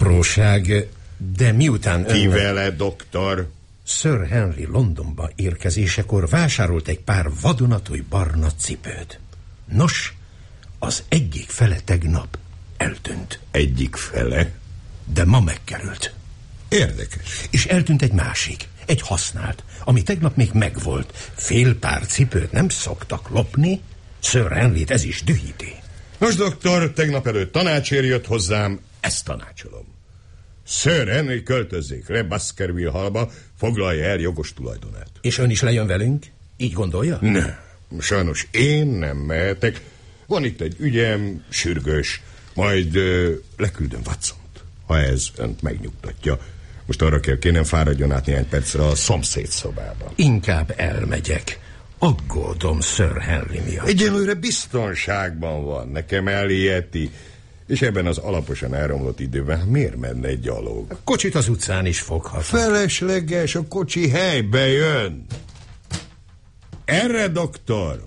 Apróság, de miután Ki vele, doktor? Sir Henry Londonba érkezésekor vásárolt egy pár vadonatúj barna cipőt. Nos, az egyik fele tegnap eltűnt. Egyik fele? De ma megkerült. Érdekes. És eltűnt egy másik, egy használt, ami tegnap még megvolt. Fél pár cipőt nem szoktak lopni, Sir Henryt ez is dühíti. Nos, doktor, tegnap előtt tanácsért jött hozzám, ezt tanácsolom. Sir Henry költözzék le Baskerville Hallba, foglalja el jogos tulajdonát. És ön is lejön velünk? Így gondolja? Nem, sajnos én nem mehetek. Van itt egy ügyem, sürgős, majd leküldöm Watsont, ha ez önt megnyugtatja. Most arra kell kérnem, fáradjon át néhány percre a szomszéd szobába. Inkább elmegyek. Aggódom Sir Henry miatt. Egyelőre biztonságban van, nekem eliheti. És ebben az alaposan elromlott időben miért menne gyalog? A kocsit az utcán is foghat. Felesleges, a kocsi helybe jön. Erre, doktor.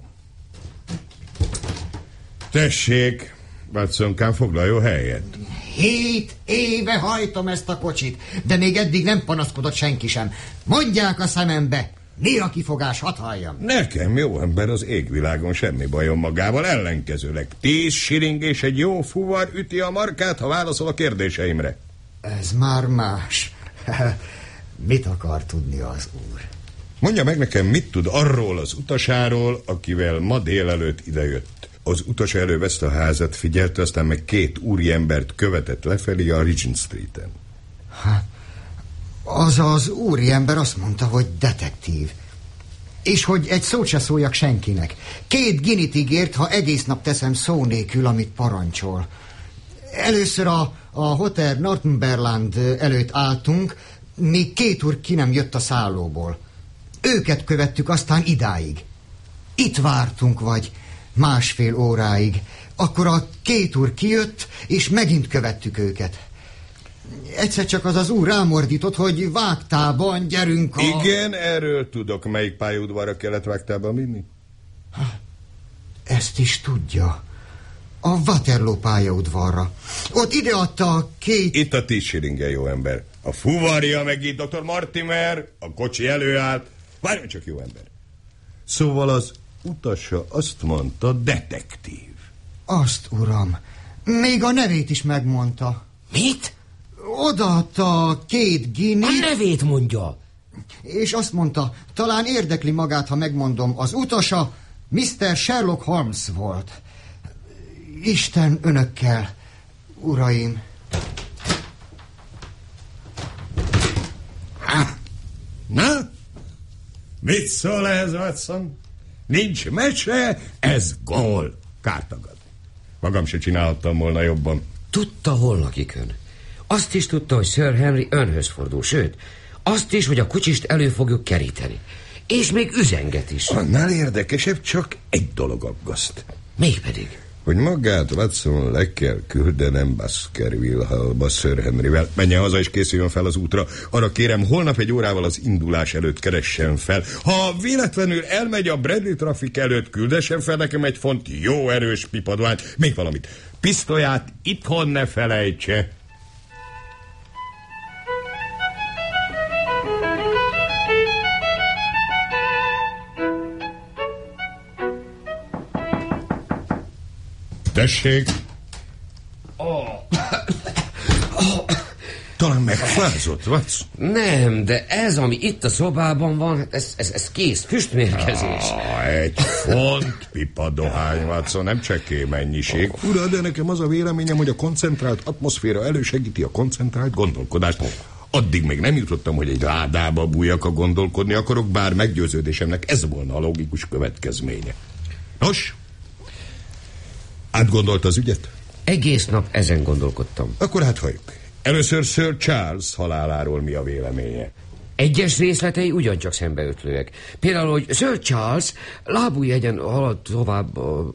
Tessék, Watsonkám, foglaljon helyet. 7 éve hajtom ezt a kocsit, de még eddig nem panaszkodott senki sem. Mondják a szemembe, mi a kifogás, hadd halljam. Nekem, jó ember, az égvilágon semmi bajom magával, ellenkezőleg 10 shilling és egy jó fuvar üti a markát, ha válaszol a kérdéseimre. Ez már más. Mit akar tudni az úr? Mondja meg nekem, mit tud arról az utasáról, akivel ma délelőtt idejött. Az utas előveszte a házat, figyelte, aztán meg 2 úriembert követett lefelé a Regent Streeten. Az az úriember azt mondta, hogy detektív. És hogy egy szót se szóljak senkinek. 2 guinea-t ígért, ha egész nap teszem szó nélkül, amit parancsol. Először a Hotel Northumberland előtt álltunk, míg 2 úr ki nem jött a szállóból. Őket követtük aztán idáig. Itt vártunk vagy 1,5 óráig. Akkor a 2 úr kijött, és megint követtük őket. Egyszer csak az úr rámordított, hogy vágtában gyerünk a... Igen, erről tudok. Melyik pályaudvarra kellett vágtában vinni? Ezt is tudja. A Waterloo pályaudvarra. Ott ideadta a 2... Itt a 10 shilling, jó ember. A fuvarja meg itt, Dr. Mortimer, a kocsi előállt. Várjon csak, jó ember. Szóval az utasa azt mondta, detektív. Azt, uram. Még a nevét is megmondta. Mit? Odaadta a 2 guinea... A nevét mondja. És azt mondta, talán érdekli magát, ha megmondom, az utasa Mr. Sherlock Holmes volt. Isten önökkel, uraim. Na? Mit szól ez, Watson? Nincs mese, ez gól. Kártagad. Magam se csinálhattam volna jobban. Tudta, hol lakik ön. Azt is tudta, hogy Sir Henry önhöz fordul, sőt, azt is, hogy a kocsist elő fogjuk keríteni. És még üzenget is. Annál érdekesebb, csak egy dolog aggaszt. Mégpedig? Hogy magát, Watson, le kell küldenem Baskerville Hallba Sir Henryvel. Menjen haza és készüljön fel az útra. Arra kérem, holnap 1 órával az indulás előtt keressen fel. Ha véletlenül elmegy a Bradley trafik előtt, küldessen fel nekem egy font jó erős pipadványt. Még valamit. Pisztolyát itthon ne felejtse. Tessék! Talán megfázott, Watson? Nem, de ez, ami itt a szobában van, ez kész, füstmérgezés. Egy font pipa dohány, Watson, nem csekély mennyiség. Ura, de nekem az a véleményem, hogy a koncentrált atmoszféra elősegíti a koncentrált gondolkodást. Addig még nem jutottam, hogy egy ládába bújjak, a gondolkodni akarok, bár meggyőződésemnek ez volna a logikus következménye. Nos? Átgondolta az ügyet? Egész nap ezen gondolkodtam. Akkor hát halljuk. Először Sir Charles haláláról mi a véleménye? Egyes részletei ugyancsak szembeötlőek. Például, hogy Sir Charles lábújhegyen haladt tovább...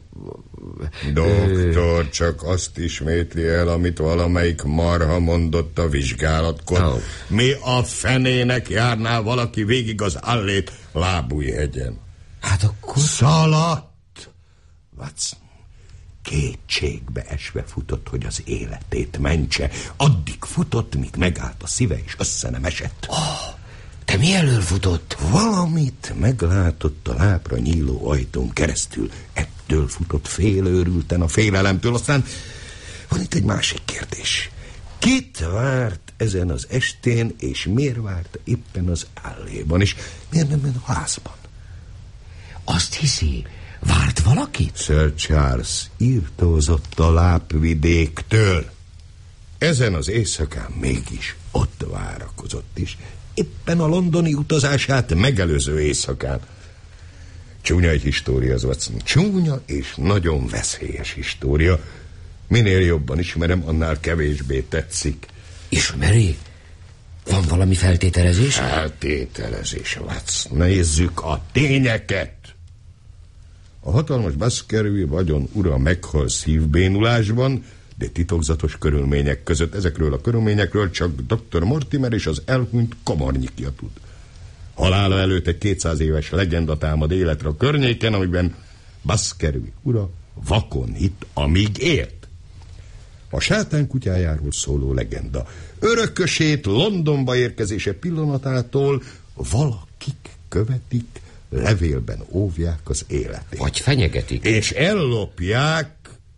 Doktor, csak azt ismétli el, amit valamelyik marha mondott a vizsgálatkor. Mi a fenének járná valaki végig az allét lábújhegyen? Hát akkor... Szaladt! Watson, kétségbe esve futott, hogy az életét mentse. Addig futott, míg megállt a szíve, és össze nem esett. De mi elől futott? Valamit meglátott a lábra nyíló ajtón keresztül. Ettől futott félőrülten a félelemtől. Aztán van itt egy másik kérdés. Kit várt ezen az estén, és miért várt éppen az álléban, és miért nem ment a házban? Azt hiszi, várt valakit? Sir Charles írtózott a lápvidéktől. Ezen az éjszakán mégis ott várakozott is. Éppen a londoni utazását megelőző éjszakán. Csúnya egy história az, Watson. Csúnya és nagyon veszélyes história. Minél jobban ismerem, annál kevésbé tetszik. Ismeri? Van valami feltételezés? Feltételezés, Watson. Nézzük a tényeket. A hatalmas Baskerville vagyon ura meghal szívbénulásban, de titokzatos körülmények között. Ezekről a körülményekről csak Dr. Mortimer és az elhunyt komornyikja tud. Halála előtt egy 200 éves legenda támad életre a környéken, amiben Baskerville ura vakon hitt, amíg élt. A sátán kutyájáról szóló legenda örökösét Londonba érkezése pillanatától valakik követik, levélben óvják az életét. Vagy fenyegetik. És ellopják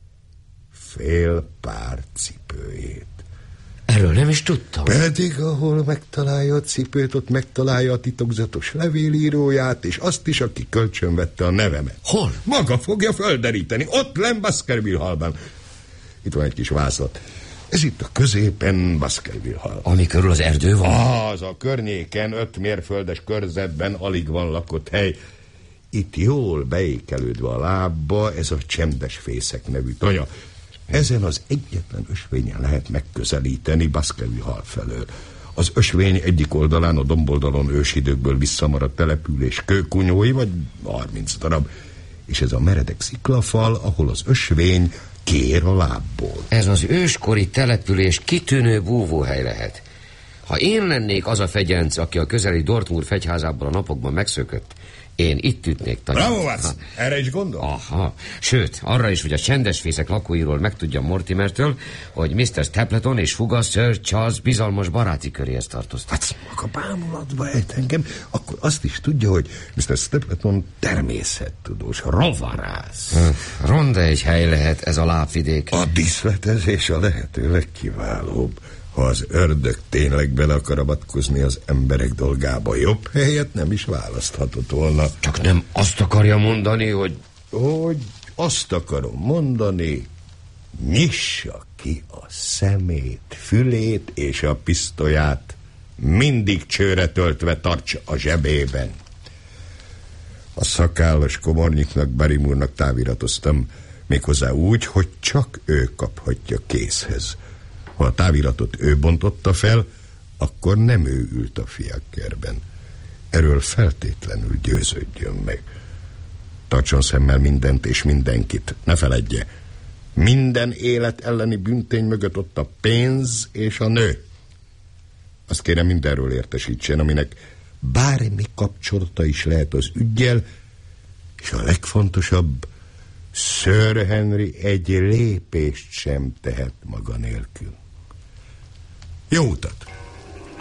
fél pár cipőjét. Erről nem is tudtam. Pedig ahol megtalálja a cipőt, ott megtalálja a titokzatos levélíróját, és azt is, aki kölcsönvette a nevemet. Hol? Maga fogja földeríteni, ott len Baskerville hallban. Itt van egy kis vázlat. Ez itt a középen Baskerville hall. Ami körül az erdő van? Az a környéken 5 mérföldes körzetben alig van lakott hely. Itt jól beékelődve a lábba ez a Csendes Fészek nevű tanya. Ezen az egyetlen ösvényen lehet megközelíteni Baskerville hall felől. Az ösvény egyik oldalán a domboldalon ősidőkből visszamaradt település kőkunyói, vagy 30 darab. És ez a meredek sziklafal, ahol az ösvény kér a lábból. Ez az őskori település kitűnő búvóhely lehet. Ha én lennék az a fegyence, aki a közeli Dortmund fegyházából a napokban megszökött, én itt ütnék tanyát. Bravo, Watson! Erre is gondol? Aha. Sőt, arra is, hogy a Csendes Fészek lakóiról megtudjam Mortimertől, hogy Mr. Stapleton és Fuga Sir Charles bizalmas baráti köréhez tartoztak. Hát maga bámulatba ejt engem, akkor azt is tudja, hogy Mr. Stapleton természettudós, rovarász. Ronda egy hely lehet ez a lábvidék. A díszletezés a lehető legkiválóbb. Ha az ördög tényleg bele akar avatkozni az emberek dolgába, jobb helyet nem is választhatott volna. Csak nem azt akarja mondani, hogy... Hogy azt akarom mondani, nyissa ki a szemét, fülét és a pisztolyát, mindig csőre töltve tartsa a zsebében. A szakállas komornyiknak, Barrymore-nak táviratoztam, méghozzá úgy, hogy csak ő kaphatja kézhez. Ha a táviratot ő bontotta fel, akkor nem ő ült a fiakkerben. Erről feltétlenül győződjön meg. Tartson szemmel mindent és mindenkit. Ne feledje, minden élet elleni bűntény mögött ott a pénz és a nő. Azt kérem, mindenről értesítsen, aminek bármi kapcsolata is lehet az üggyel, és a legfontosabb, Sir Henry egy lépést sem tehet maga nélkül. Jó utat!